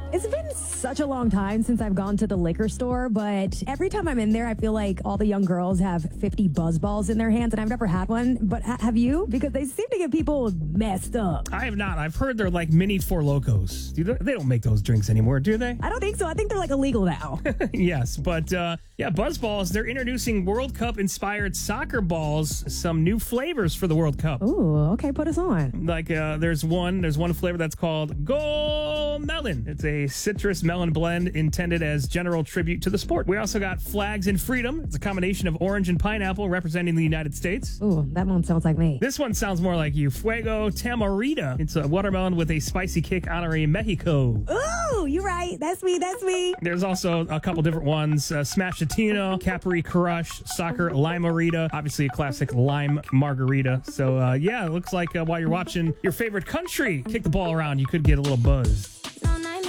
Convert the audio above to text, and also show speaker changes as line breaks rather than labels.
It's been such a long time since I've gone to the liquor store, but every time I'm in there, I feel like all the young girls have 50 buzz balls in their hands, and I've never had one. But have you? Because they seem to get people messed up.
I have not. I've heard they're like mini Four Locos. They don't make those drinks anymore, do they?
I don't think so. I think they're like illegal now.
Yes, but buzz balls, they're introducing World Cup-inspired soccer balls, some new flavors for the World Cup.
Ooh, okay, put us on.
Like there's one flavor that's called Go Melon. It's a citrus melon blend intended as general tribute to the sport. We also got Flags and Freedom. It's a combination of orange and pineapple representing the United States.
Ooh, that one sounds like me.
This one sounds more like you. Fuego Tamarita. It's a watermelon with a spicy kick honoring Mexico.
Ooh, you're right. That's me.
There's also a couple different ones. Smash Latino, Capri Crush, Soccer Limerita. Obviously a classic lime margarita. So, it looks like while you're watching your favorite country kick the ball around, you could get a little buzzed.